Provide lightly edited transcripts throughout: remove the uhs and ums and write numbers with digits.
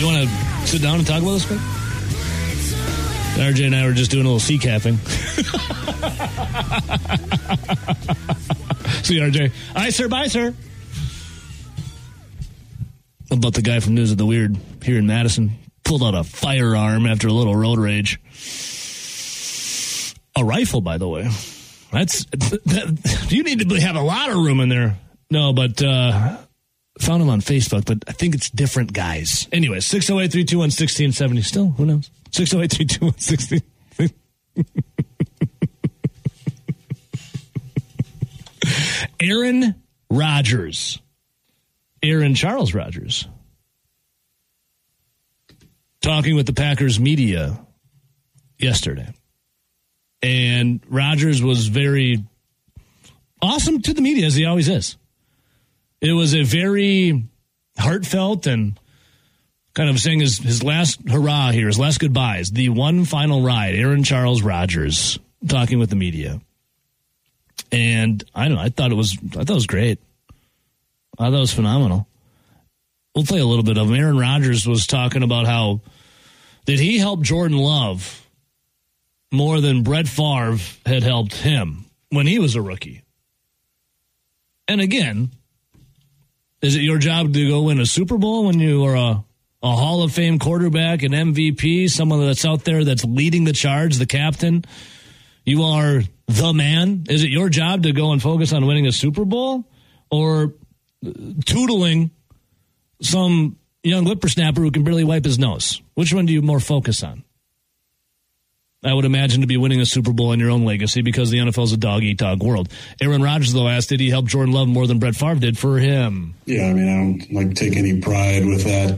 You want to sit down and talk about this quick? RJ and I were just doing a little sea capping. See, RJ. Aye, sir. Bye, sir. About the guy from News of the Weird here in Madison. Pulled out a firearm after a little road rage. A rifle, by the way. You need to have a lot of room in there. No, but found him on Facebook, but I think it's different guys. Anyway, 608-321-1670. Still, who knows? 608-321-1670. Aaron Rodgers. Aaron Charles Rodgers. Talking with the Packers media yesterday. And Rodgers was very awesome to the media, as he always is. It was a very heartfelt and kind of saying his last hurrah here, his last goodbyes, the one final ride, Aaron Charles Rodgers talking with the media. And I don't know, I thought it was great. I thought it was phenomenal. We'll play a little bit of him. Aaron Rodgers was talking about how did he help Jordan Love more than Brett Favre had helped him when he was a rookie. And again, is it your job to go win a Super Bowl when you are a Hall of Fame quarterback, an MVP, someone that's out there that's leading the charge, the captain? You are the man. Is it your job to go and focus on winning a Super Bowl or tootling some young whippersnapper who can barely wipe his nose? Which one do you more focus on? I would imagine to be winning a Super Bowl in your own legacy because the NFL is a dog-eat-dog world. Aaron Rodgers, though, asked, did he help Jordan Love more than Brett Favre did for him? Yeah, I mean, I don't like take any pride with that,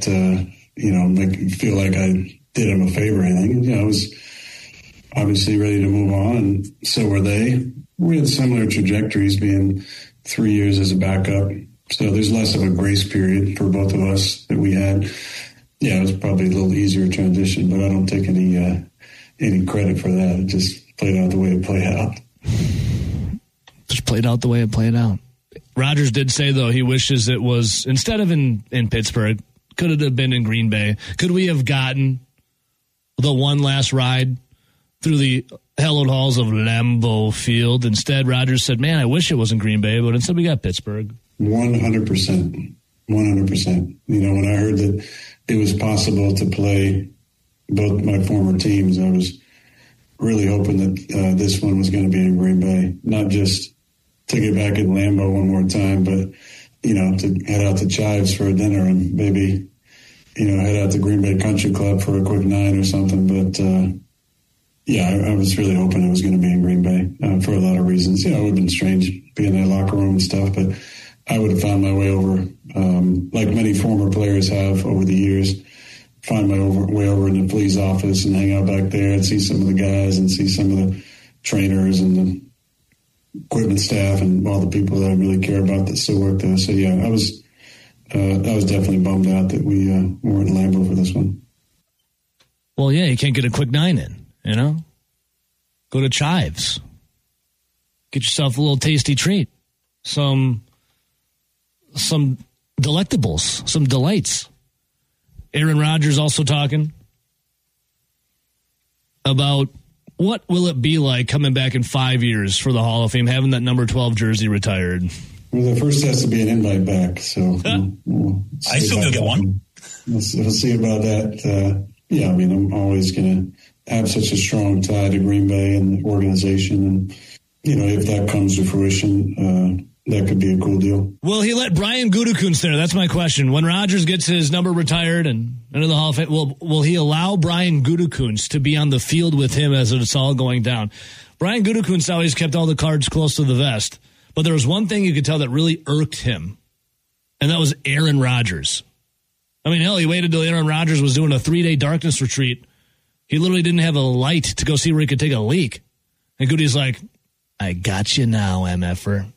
feel like I did him a favor or anything. I was obviously ready to move on, and so were they. We had similar trajectories, being 3 years as a backup. So there's less of a grace period for both of us that we had. Yeah, it was probably a little easier transition, but I don't take any credit for that. It just played out the way it played out. Just played out the way it played out. Rodgers did say, though, he wishes it was, instead of in Pittsburgh, could it have been in Green Bay? Could we have gotten the one last ride through the hallowed halls of Lambeau Field? Instead, Rodgers said, man, I wish it was in Green Bay, but instead we got Pittsburgh. 100%. 100%. When I heard that it was possible to play both my former teams, I was really hoping that this one was going to be in Green Bay, not just to get back in Lambeau one more time, but, to head out to Chives for a dinner and maybe, head out to Green Bay Country Club for a quick night or something. But, I was really hoping it was going to be in Green Bay for a lot of reasons. It would have been strange being in that locker room and stuff, but I would have found my way over, like many former players have over the years, find my way over in the Flea's office and hang out back there and see some of the guys and see some of the trainers and the equipment staff and all the people that I really care about that still work there. So, I was definitely bummed out that we weren't in Lambeau for this one. Well, yeah, you can't get a quick 9 in, Go to Chives. Get yourself a little tasty treat. Some delectables, some delights. Aaron Rodgers also talking about what will it be like coming back in 5 years for the Hall of Fame, having that number 12 jersey retired. Well, the first has to be an invite back, so we'll I still gonna get one. We'll see about that. I'm always going to have such a strong tie to Green Bay and the organization, and if that comes to fruition, that could be a cool deal. Will he let Brian Gutekunst there? That's my question. When Rodgers gets his number retired and into the Hall of Fame, will he allow Brian Gutekunst to be on the field with him as it's all going down? Brian Gutekunst always kept all the cards close to the vest, but there was one thing you could tell that really irked him, and that was Aaron Rodgers. I mean, hell, he waited till Aaron Rodgers was doing a 3-day darkness retreat. He literally didn't have a light to go see where he could take a leak. And Goody's like, I got you now, MFer.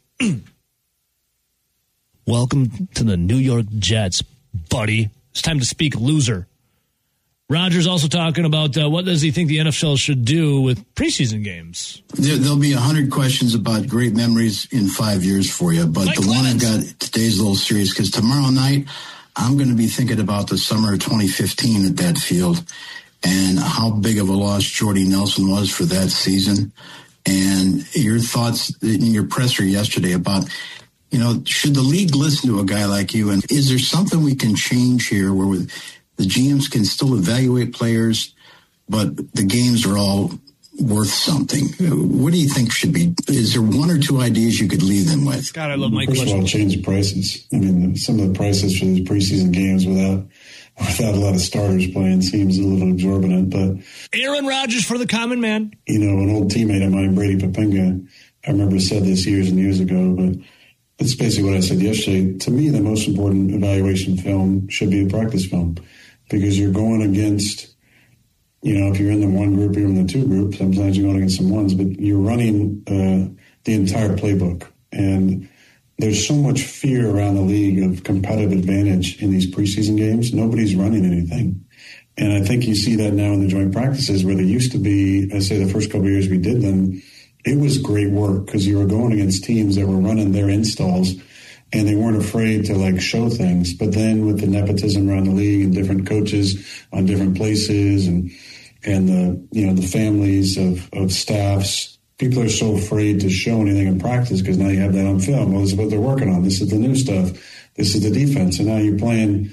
Welcome to the New York Jets, buddy. It's time to speak, loser. Rodgers also talking about what does he think the NFL should do with preseason games. There'll be 100 questions about great memories in 5 years for you, but Mike the Clemens. One I've got today's a little serious because tomorrow night I'm going to be thinking about the summer of 2015 at that field and how big of a loss Jordy Nelson was for that season. And your thoughts in your presser yesterday about, should the league listen to a guy like you? And is there something we can change here where the GMs can still evaluate players, but the games are all worth something? What do you think should be? Is there one or two ideas you could leave them with? God, I love my question. First of all, change prices. I mean, some of the prices for these preseason games without a lot of starters playing seems a little exorbitant. But Aaron Rodgers for the common man. An old teammate of mine, Brady Papinga, I remember said this years and years ago, but it's basically what I said yesterday. To me, the most important evaluation film should be a practice film, because you're going against, if you're in the one group, you're in the two group, sometimes you're going against some ones, but you're running the entire playbook. And there's so much fear around the league of competitive advantage in these preseason games. Nobody's running anything. And I think you see that now in the joint practices where they used to be, I say the first couple of years we did them, it was great work because you were going against teams that were running their installs and they weren't afraid to show things. But then with the nepotism around the league and different coaches on different places and the families of staffs, people are so afraid to show anything in practice because now you have that on film. Well, this is what they're working on. This is the new stuff. This is the defense. And now you're playing,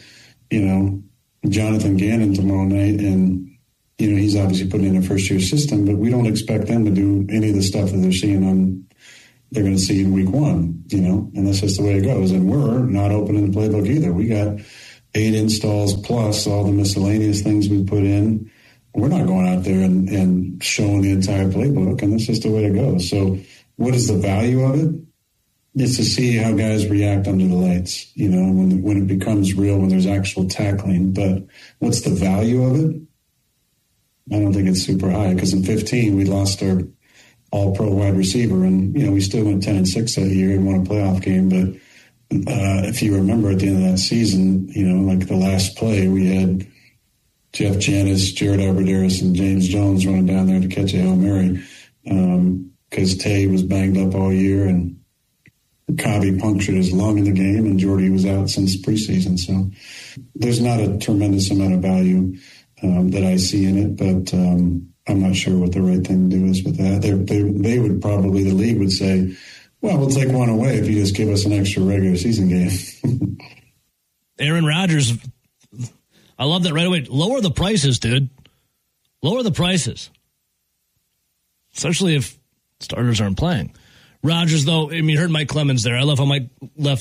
Jonathan Gannon tomorrow night. And, he's obviously putting in a first-year system, but we don't expect them to do any of the stuff that they're going to see in week one, and that's just the way it goes. And we're not opening the playbook either. We got 8 installs plus all the miscellaneous things we put in. We're not going out there and showing the entire playbook, and that's just the way it goes. So what is the value of it? It's to see how guys react under the lights, when it becomes real, when there's actual tackling. But what's the value of it? I don't think it's super high, because in 2015 we lost our all-pro wide receiver, and, we still went 10-6 that year and won a playoff game. But if you remember at the end of that season, the last play, we had Jeff Janis, Jared Arboderis, and James Jones running down there to catch a Hail Mary because Tay was banged up all year and Cobby punctured his lung in the game, and Jordy was out since preseason. So there's not a tremendous amount of value that I see in it, but I'm not sure what the right thing to do is with that. They would probably, the league would say, well, we'll take one away if you just give us an extra regular season game. Aaron Rodgers, I love that right away. Lower the prices, dude. Lower the prices. Especially if starters aren't playing. Rodgers, though, you heard Mike Clemens there. I love how Mike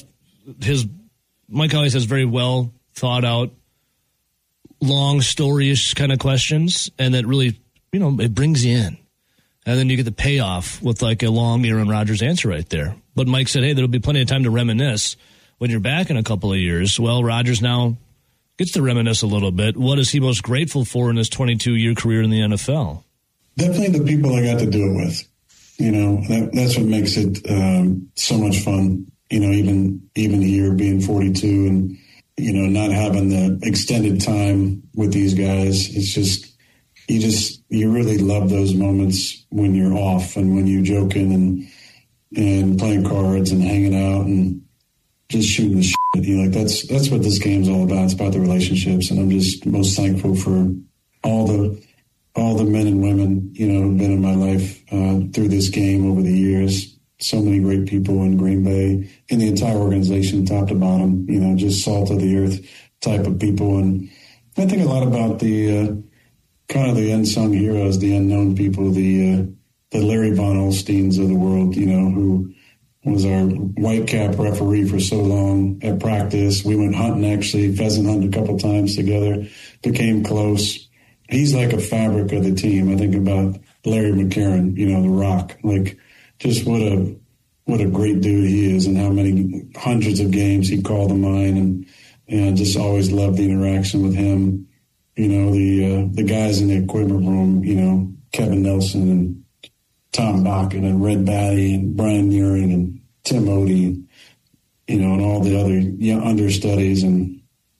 always has very well thought out, long story-ish kind of questions, and that really, it brings you in. And then you get the payoff with a long Aaron Rodgers answer right there. But Mike said, hey, there'll be plenty of time to reminisce when you're back in a couple of years. Well, Rodgers now gets to reminisce a little bit. What is he most grateful for in his 22-year career in the NFL? Definitely the people I got to do it with. That's what makes it so much fun. Even here being 42 and, not having the extended time with these guys. It's just, you really love those moments when you're off and when you're joking and playing cards and hanging out and just shooting the shit. That's what this game's all about. It's about the relationships, and I'm just most thankful for all the men and women, who've been in my life through this game over the years. So many great people in Green Bay, in the entire organization, top to bottom, just salt of the earth type of people. And I think a lot about the kind of the unsung heroes, the unknown people, the Larry Von Olsteins of the world, who was our white cap referee for so long at practice. We went hunting, actually, pheasant hunting a couple times together, became close. He's like a fabric of the team. I think about Larry McCarron, the Rock, just what a great dude he is, and how many hundreds of games he called to mind, and just always loved the interaction with him. The guys in the equipment room, Kevin Nelson and Tom Bakken and Red Batty and Brian Nearing and Tim Odie, and all the other understudies and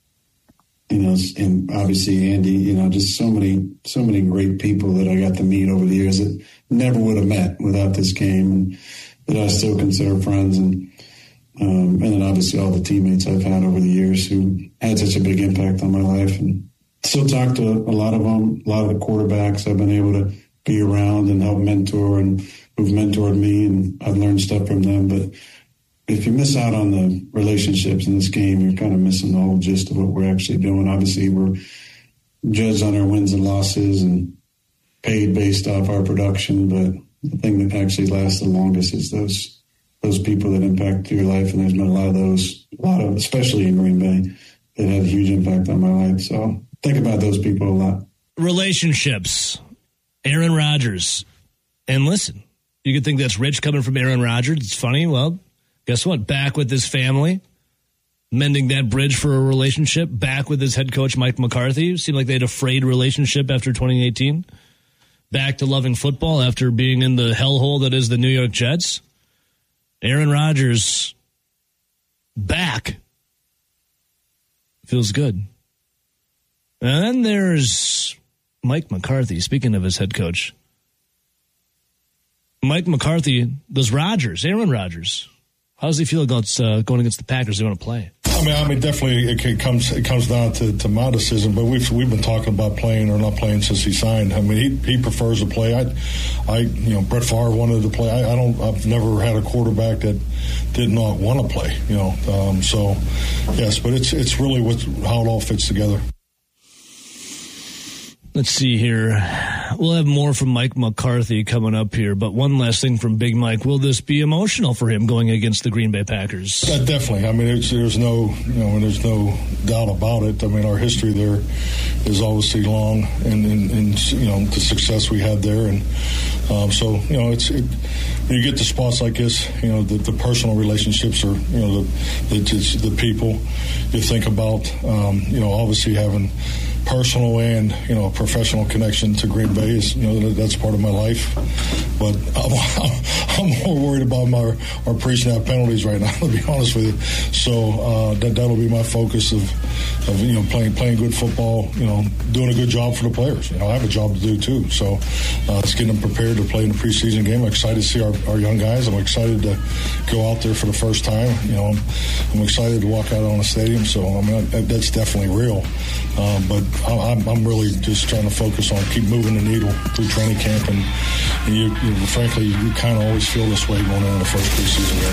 obviously Andy, just so many great people that I got to meet over the years that never would have met without this game, and that I still consider friends. And And then obviously all the teammates I've had over the years who had such a big impact on my life, and still talk to a lot of them, a lot of the quarterbacks I've been able to be around and help mentor, and who've mentored me, and I've learned stuff from them. But if you miss out on the relationships in this game, you're kind of missing the whole gist of what we're actually doing. Obviously, we're judged on our wins and losses and paid based off our production, but the thing that actually lasts the longest is those people that impact your life, and there's been a lot of, especially in Green Bay, that had a huge impact on my life. So think about those people a lot. Relationships, Aaron Rodgers, and listen, you could think that's rich coming from Aaron Rodgers. It's funny. Well, guess what? Back with his family, mending that bridge for a relationship. Back with his head coach Mike McCarthy. Seemed like they had a frayed relationship after 2018. Back to loving football after being in the hellhole that is the New York Jets. Aaron Rodgers back. Feels good. And then there's Mike McCarthy, speaking of his head coach. Mike McCarthy, does Aaron Rodgers, how does he feel about going against the Packers they want to play? I mean, definitely it comes down to my decision. But we've been talking about playing or not playing since he signed. I mean, he prefers to play. Brett Favre wanted to play. I've never had a quarterback that did not want to play. So yes, but it's really how it all fits together. Let's see here. We'll have more from Mike McCarthy coming up here, but one last thing from Big Mike. Will this be emotional for him going against the Green Bay Packers? Definitely. I mean, there's no doubt about it. I mean, our history there is obviously long, and the success we had there, and so when you get to spots like this, the personal relationships are the people you think about. Obviously having personal and professional connection to Green Bay is that's part of my life, but I'm more worried about our pre-snap penalties right now, to be honest with you. So that'll be my focus of playing good football, doing a good job for the players. I have a job to do too, so it's getting them prepared to play in the preseason game. I'm excited to see our young guys. I'm excited to go out there for the first time. I'm excited to walk out on a stadium. So I mean that's definitely real, but I'm really just trying to focus on keep moving the needle through training camp, and frankly, you kind of always feel this way going into the first preseason game.